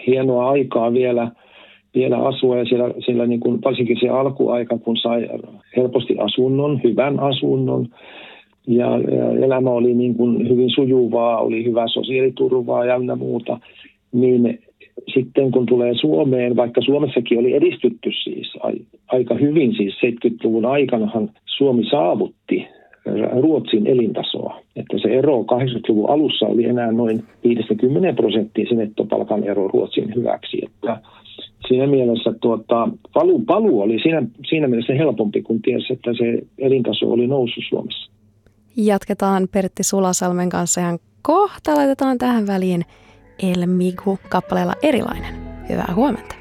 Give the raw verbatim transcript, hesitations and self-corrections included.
hienoa aikaa vielä, vielä asua ja siellä, siellä niin kuin, varsinkin se alkuaika, kun sai helposti asunnon, hyvän asunnon ja, ja elämä oli niin kuin hyvin sujuvaa, oli hyvää sosiaaliturvaa ja ynnä muuta, niin sitten kun tulee Suomeen, vaikka Suomessakin oli edistytty siis aika hyvin, siis seitsemänkymmentäluvun aikanahan Suomi saavutti Ruotsin elintasoa. Että se ero kahdeksankymmentäluvun alussa oli enää noin viisikymmentä prosenttia se nettopalkan ero Ruotsin hyväksi. Että siinä mielessä tuota, paluu, paluu oli siinä, siinä mielessä helpompi, kun tiesi, että se elintaso oli noussut Suomessa. Jatketaan Pertti Sulasalmen kanssa ihan kohta. Laitetaan tähän väliin El Migu kappaleella Erilainen. Hyvää huomenta.